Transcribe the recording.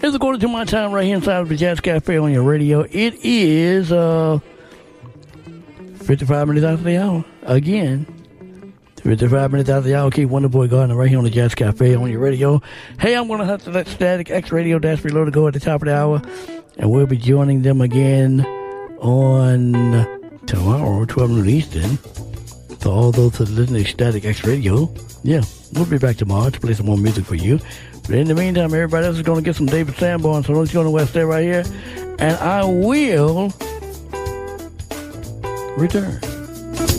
It's according to my time right here inside of the Jazz Cafe on your radio. It is 55 minutes after the hour. Again, 55 minutes after the hour. Keep Wonderboy Gardner right here on the Jazz Cafe on your radio. Hey, I'm going to have to let Static X Radio Dash Reloaded go at the top of the hour. And we'll be joining them again on tomorrow, 12 noon Eastern. For all those who listen to Static X Radio. Yeah, we'll be back tomorrow to play some more music for you. But in the meantime, everybody else is going to get some David Sanborn, so don't you go nowhere, stay right here. And I will return.